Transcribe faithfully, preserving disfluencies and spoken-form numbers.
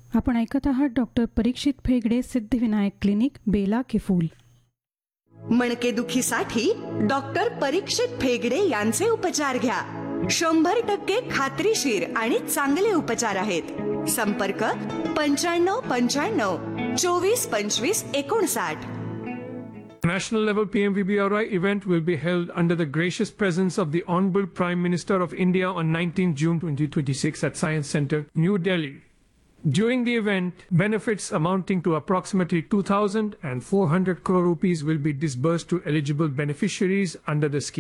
आपण ऐकत आहात डॉक्टर परीक्षित फेगडे सिद्धिविनायक क्लिनिक बेला किफूल. मणकेदुखीसाठी डॉक्टर परीक्षित फेगडे यांचे उपचार घ्या. शंभर टक्के खात्रीशीर आणि चांगले उपचार आहेत. संपर्क पंच्याण्णव पंच्याण्णव चोवीस पंचवीस एकोणसाठ. National level P M V B R I event will be held under the gracious presence of the Honorable Prime Minister of India on nineteenth June twenty twenty-six at Science Center, New Delhi. During the event, benefits amounting to approximately two thousand four hundred crore rupees will be disbursed to eligible beneficiaries under the scheme.